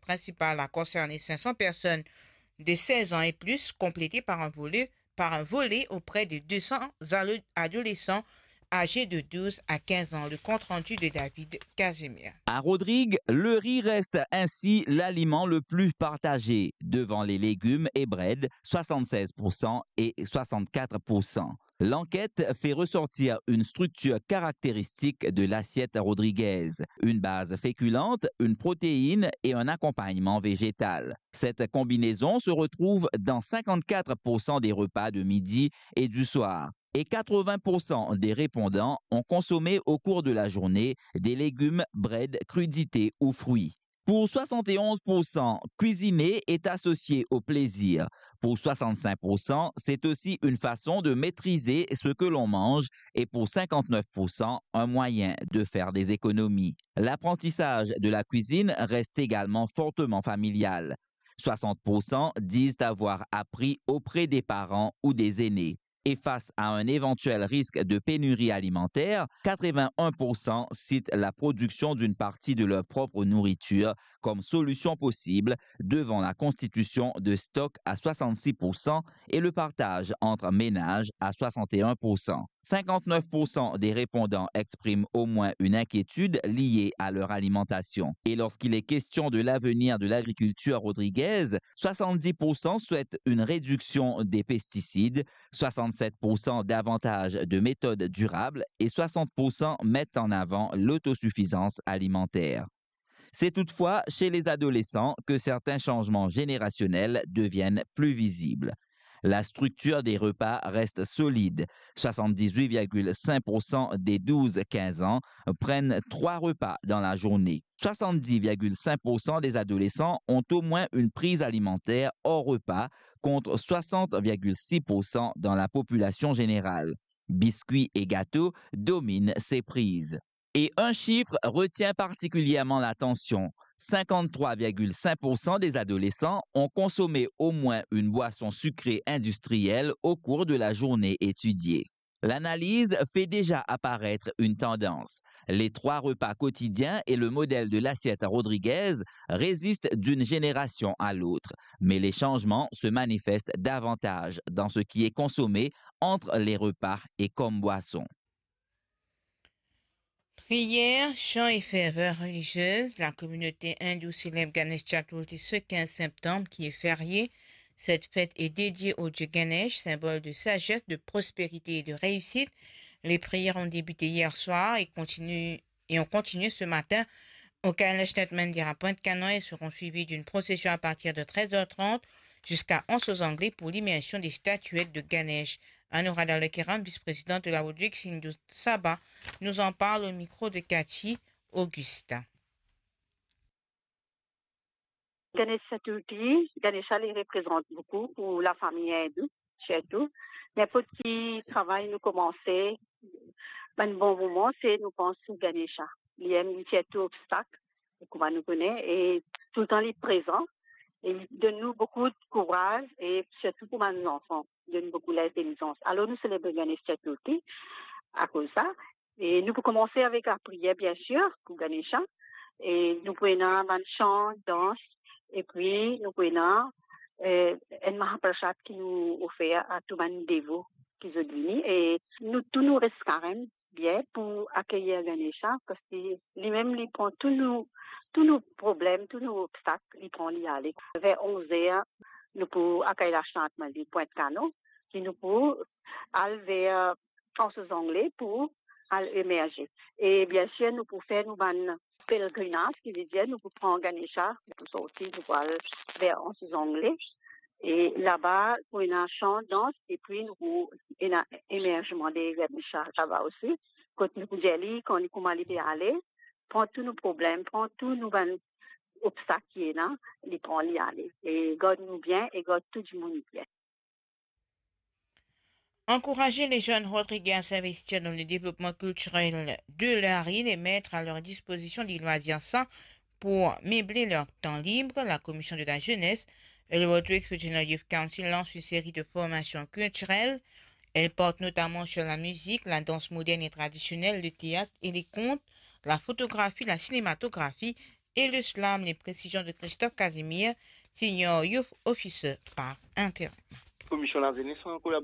principale a concerné 500 personnes de 16 ans et plus, complété par un volet auprès de 200 adolescents âgés de 12 à 15 ans. Le compte-rendu de David Casimir. À Rodrigue, le riz reste ainsi l'aliment le plus partagé, devant les légumes et bread, 76% et 64%. L'enquête fait ressortir une structure caractéristique de l'assiette rodriguaise, une base féculente, une protéine et un accompagnement végétal. Cette combinaison se retrouve dans 54% des repas de midi et du soir. Et 80% des répondants ont consommé au cours de la journée des légumes, bread, crudités ou fruits. Pour 71%, cuisiner est associé au plaisir. Pour 65%, c'est aussi une façon de maîtriser ce que l'on mange et pour 59%, un moyen de faire des économies. L'apprentissage de la cuisine reste également fortement familial. 60% disent avoir appris auprès des parents ou des aînés. Et face à un éventuel risque de pénurie alimentaire, 81% citent la production d'une partie de leur propre nourriture comme solution possible devant la constitution de stocks à 66% et le partage entre ménages à 61%. 59% des répondants expriment au moins une inquiétude liée à leur alimentation. Et lorsqu'il est question de l'avenir de l'agriculture rodriguaise, 70% souhaitent une réduction des pesticides, 67% davantage de méthodes durables et 60% mettent en avant l'autosuffisance alimentaire. C'est toutefois chez les adolescents que certains changements générationnels deviennent plus visibles. La structure des repas reste solide. 78,5% des 12-15 ans prennent 3 repas dans la journée. 70,5% des adolescents ont au moins une prise alimentaire hors repas contre 60,6% dans la population générale. Biscuits et gâteaux dominent ces prises. Et un chiffre retient particulièrement l'attention. 53,5% des adolescents ont consommé au moins une boisson sucrée industrielle au cours de la journée étudiée. L'analyse fait déjà apparaître une tendance. Les 3 repas quotidiens et le modèle de l'assiette rodriguaise résistent d'une génération à l'autre, mais les changements se manifestent davantage dans ce qui est consommé entre les repas et comme boisson. Prière, chants et ferveur religieuse, la communauté hindoue célèbre Ganesh Chaturthi ce 15 septembre qui est férié. Cette fête est dédiée au dieu Ganesh, symbole de sagesse, de prospérité et de réussite. Les prières ont débuté hier soir et ont continué ce matin au Kaleshnet Mandir à Pointe-Canon et seront suivies d'une procession à partir de 13h30 jusqu'à 11 Anglais pour l'immersion des statuettes de Ganesh. Anuradha Lekeran, vice-présidente de la Rodrigue Sindhu Sabha, nous en parle au micro de Cathy Augusta. Ganesh Chaturthi, Ganesha les représente beaucoup pour la famille hindoue, surtout. N'importe qui travail nous commencer, un bon moment, c'est nous penser sur Ganesha. Il y a un certain obstacle, comme nous connaît, et tout le temps il est présent. Et il donne nous beaucoup de courage, et surtout pour nos enfants, il donne beaucoup d'intelligence. Alors nous célébrons Ganesh Chaturthi à cause de ça. Et nous pouvons commencer avec la prière, bien sûr, pour Ganesha. Et nous prenons un chant, danse, et puis nous prenons un Mahaprasad qui nous offert à tous les dévots qui sont venus. Et nous, tout nous reste quand même bien pour accueillir Ganesha, parce que lui-même, il prend tous nos problèmes, tous nos obstacles, il prend l'y aller. Vers 11h, nous pouvons accueillir la chante de Pointe-Canon, qui nous pouvons aller vers Français anglais pour aller émerger. Et bien sûr, nous pouvons faire nous pèlerinage, qui veut dire nous pouvons prendre Ganesha, pour sortir, nous pouvons aller vers Français anglais. Et là-bas, pour une chant, danse, et puis nous pouvons un émergement des Ganesha là-bas aussi. Quand nous pouvons aller, quand nous pouvons aller, prendre tous nos problèmes, prendre tous nos obstacles qui sont là, les prendre y aller. Et garde nous bien et garde tout le monde bien. Encourager les jeunes Rodriguais à s'investir dans le développement culturel de leur île et mettre à leur disposition des loisirs sains pour meubler leur temps libre, la commission de la jeunesse et le Rodrigues Regional Youth Council lance une série de formations culturelles. Elle porte notamment sur la musique, la danse moderne et traditionnelle, le théâtre et les contes, la photographie, la cinématographie et le slam. Les précisions de Christophe Casimir, senior youth officer par intérim. Commission l'avenir sans collaboration.